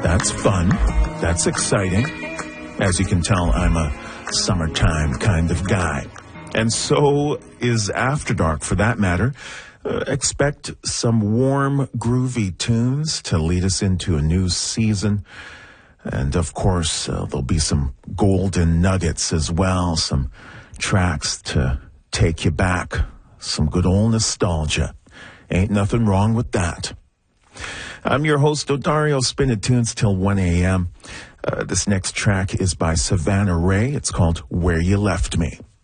That's fun. That's exciting. As you can tell, I'm a summertime kind of guy. And so is After Dark, for that matter. Expect some warm, groovy tunes to lead us into a new season. And, of course, there'll be some golden nuggets as well, some tracks to take you back, some good old nostalgia. Ain't nothing wrong with that. I'm your host, Odario, spinning tunes till 1 a.m. This next track is by Savannah Ray. It's called Where You Left Me.